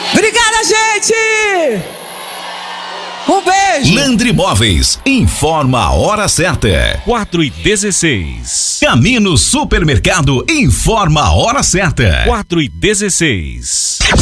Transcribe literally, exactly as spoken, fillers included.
Obrigada, gente! Um beijo! Landry Móveis informa a hora certa. quatro e dezesseis. Camino Supermercado informa a hora certa. quatro e dezesseis.